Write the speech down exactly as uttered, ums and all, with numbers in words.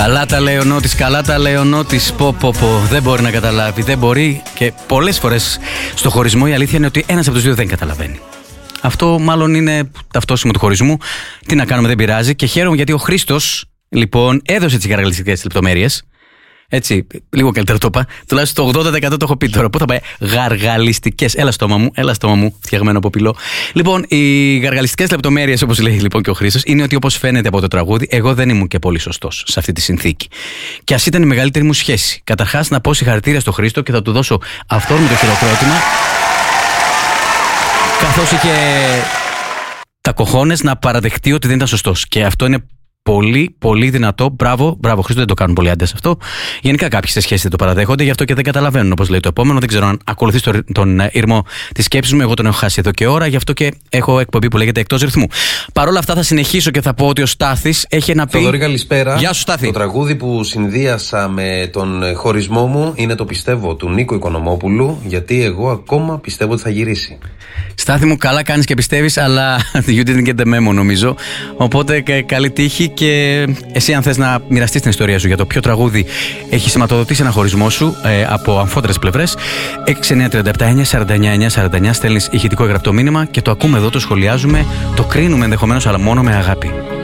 Καλά τα λέει ο Νότης, καλά τα λέει ο Νότης. Πω, πω, πω. Δεν μπορεί να καταλάβει, δεν μπορεί. Και πολλές φορές στο χωρισμό η αλήθεια είναι ότι ένας από τους δύο δεν καταλαβαίνει. Αυτό μάλλον είναι ταυτόσιμο του χωρισμού. Τι να κάνουμε, δεν πειράζει. Και χαίρομαι γιατί ο Χρήστος, λοιπόν, έδωσε τις γαργαλιστικές λεπτομέρειες. Έτσι, λίγο καλύτερα το είπα. Τουλάχιστον το ογδόντα τοις εκατό το έχω πει τώρα. Πού θα πάει? Γαργαλιστικές. Έλα στόμα μου, έλα στόμα μου, φτιαγμένο από πυλό. Λοιπόν, οι γαργαλιστικές λεπτομέρειες, όπως λέει λοιπόν και ο Χρήστος, είναι ότι όπως φαίνεται από το τραγούδι, εγώ δεν ήμουν και πολύ σωστός σε αυτή τη συνθήκη. Και ας ήταν η μεγαλύτερη μου σχέση. Καταρχάς, να πω συγχαρητήρια στο Χρήστο και θα του δώσω αυτόρμητο χειροκρότημα. Καθώς είχε τα κοχώνες να παραδεχτεί ότι δεν ήταν σωστός. Και αυτό είναι πολύ, πολύ δυνατό. Μπράβο, μπράβο, Χρήστο, δεν το κάνουν πολλοί άντρες αυτό. Γενικά κάποιοι σε σχέση δεν το παραδέχονται, γι' αυτό και δεν καταλαβαίνουν, όπως λέει το επόμενο. Δεν ξέρω αν ακολουθείς τον, τον ήρμο της σκέψης μου. Εγώ τον έχω χάσει εδώ και ώρα, γι' αυτό και έχω εκπομπή που λέγεται Εκτός Ρυθμού. Παρ' όλα αυτά θα συνεχίσω και θα πω ότι ο Στάθης έχει ένα πει. Θοδωρή, καλησπέρα. Γεια σου, Στάθη. Το τραγούδι που συνδύασα με τον χωρισμό μου είναι το Πιστεύω του Νίκο Οικονομόπουλου, γιατί εγώ ακόμα πιστεύω ότι θα γυρίσει. Στάθη μου, καλά κάνεις και πιστεύεις, αλλά you didn't get the memo, νομίζω. Οπότε καλή τύχη και εσύ, αν θες να μοιραστείς την ιστορία σου για το ποιο τραγούδι έχει σηματοδοτήσει ένα χωρισμό σου ε, από αμφότερες πλευρές, έξι εννιά τρία επτά εννιά σαράντα εννιά εννιά σαράντα εννιά στέλνεις ηχητικό γραπτό μήνυμα και το ακούμε εδώ, το σχολιάζουμε, το κρίνουμε ενδεχομένως, αλλά μόνο με αγάπη.